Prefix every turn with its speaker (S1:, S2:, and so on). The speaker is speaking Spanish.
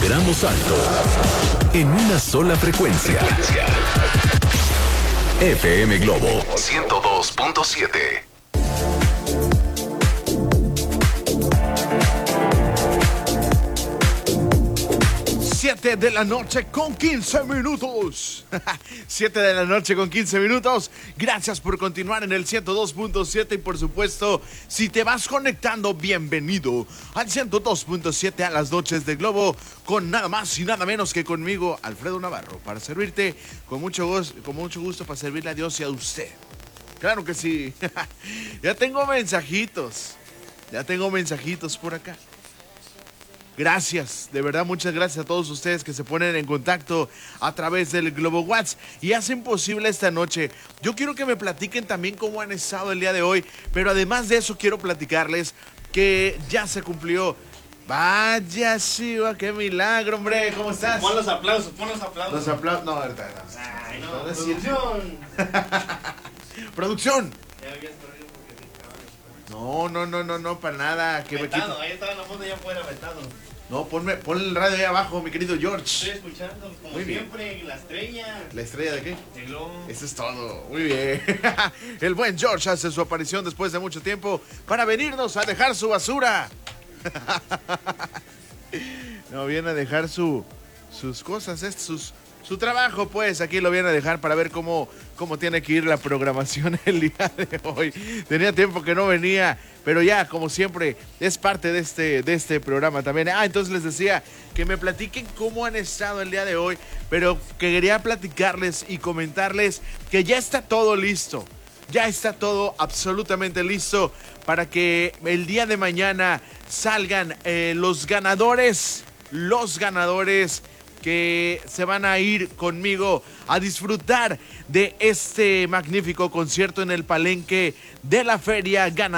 S1: vibramos alto en una sola frecuencia. FM Globo 102.7.
S2: 7 de la noche con 15 minutos. 7 de la noche con 15 minutos. Gracias por continuar en el 102.7 y por supuesto, si te vas conectando, bienvenido al 102.7 a las noches de Globo con nada más y nada menos que conmigo, Alfredo Navarro, para servirte con mucho gusto para servirle a Dios y a usted. Claro que sí. Ya tengo mensajitos por acá. Gracias, de verdad, muchas gracias a todos ustedes que se ponen en contacto a través del Globo WhatsApp y hacen posible esta noche. Yo quiero que me platiquen también cómo han estado el día de hoy, pero además de eso quiero platicarles que ya se cumplió. Vaya, Shiva, qué milagro, hombre, ¿cómo estás?
S3: Pon los aplausos.
S2: Los aplausos, no, ahorita no.
S3: Ay, no, producción.
S2: Producción.
S3: Ya habías perdido porque te
S2: No, para nada. Que
S3: vetado, ahí estaba la foto ya fuera vetado.
S2: No, pon el radio ahí abajo, mi querido George.
S3: Estoy escuchando, como
S2: muy
S3: siempre,
S2: bien.
S3: La estrella.
S2: ¿La estrella de qué?
S3: De Globo.
S2: Eso es todo, muy bien. El buen George hace su aparición después de mucho tiempo para venirnos a dejar su basura. No, viene a dejar sus cosas, su trabajo, pues aquí lo viene a dejar para ver cómo tiene que ir la programación el día de hoy. Tenía tiempo que no venía, pero ya, como siempre, es parte de este programa también. Entonces les decía que me platiquen cómo han estado el día de hoy, pero que quería platicarles y comentarles que ya está todo listo. Ya está todo absolutamente listo para que el día de mañana salgan los ganadores que se van a ir conmigo a disfrutar de este magnífico concierto en el Palenque de la Feria Ganadora.